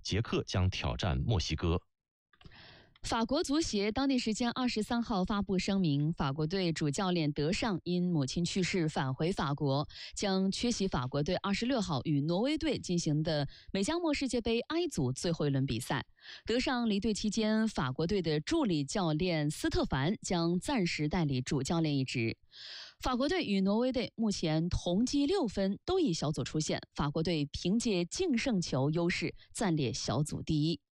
捷克将挑战墨西哥。 法国足协当地时间23号发布声明，法国队主教练德尚因母亲去世返回法国，将缺席法国队26号与挪威队进行的美加墨世界杯 I 组最后一轮比赛。德尚离队期间，法国队的助理教练斯特凡将暂时代理主教练一职。法国队与挪威队目前同积6分，都以小组出线。法国队凭借净胜球优势暂列小组第一。